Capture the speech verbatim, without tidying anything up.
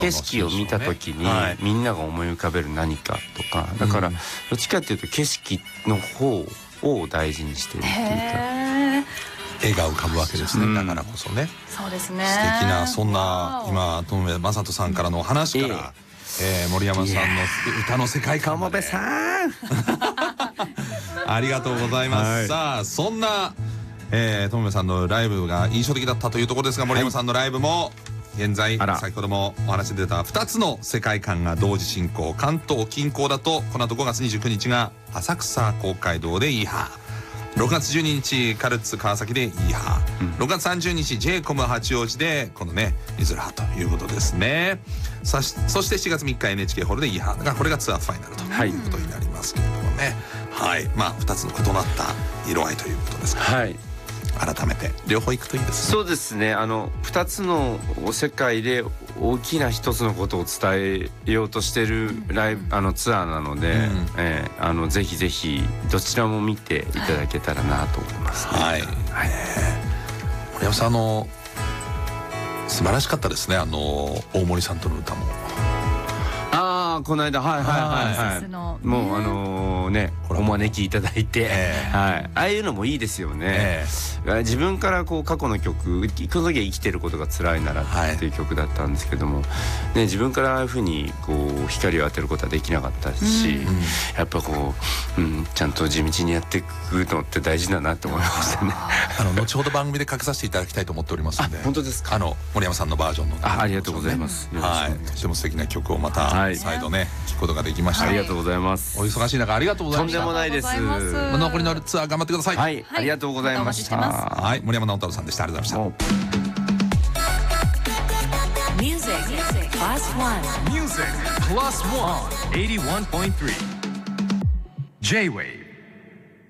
景色を見た時に、はい、みんなが思い浮かべる何かとかだから、うん、どっちかっていうと景色の方を大事にしているっていうか絵が浮かぶわけですね、うん、だからこそねそうですね素敵なそんな今友部正人さんからのお話から、えー、森山さんの歌の世界観まで友部さんありがとうございます、はい、さあそんな、えー、友部さんのライブが印象的だったというところですが、森山さんのライブも現在先ほどもお話出たふたつの世界観が同時進行。関東近郊だとこの後ごがつにじゅうくにちが浅草公会堂でイーハー、ろくがつじゅうににちカルツ川崎でイーハー、うん、ろくがつさんじゅうにち ジェイコム 八王子でこのねイズルハということですね。そし、そしてしちがつみっか エヌエイチケー ホールでイーハーがこれがツアーファイナルということになりますけれどもね、はい、まあふたつの異なった色合いということですから、はい、改めて両方行くといいですね。 そうですね、あのふたつの世界で大きなひとつのことを伝えようとしてるライブ、あのツアーなので、うん、えー、あのぜひぜひどちらも見ていただけたらなと思います、ね、はい、はい、 森山さん、あの素晴らしかったですね、あの大森さんとの歌も。 ああ、この間、はいはいはいはい、もうあのねお招きいただいて、えー、はい、ああいうのもいいですよね、えー、自分からこう過去の曲、この時は生きてることが辛いならっていう曲だったんですけども、ね、自分からああいうふうにこう光を当てることはできなかったし、うん、やっぱこう、うん、ちゃんと地道にやっていくのって大事だなって思いましたね。 あの後ほど番組でかけさせていただきたいと思っておりますので。 本当ですか。 あの森山さんのバージョンの、ね、 あ, ありがとうございます。 はい、とても素敵な曲をまた再度ね、聞くことができました。 ありがとうございます。 お忙しい中ありがとうございました。 とんでもないです。 残りのツアー頑張ってください。 はい、ありがとうございました。 はい、森山直太朗さんでした。ありがとうございました。Music Plus One Music Plus One エイティワンポイントスリー J-Wave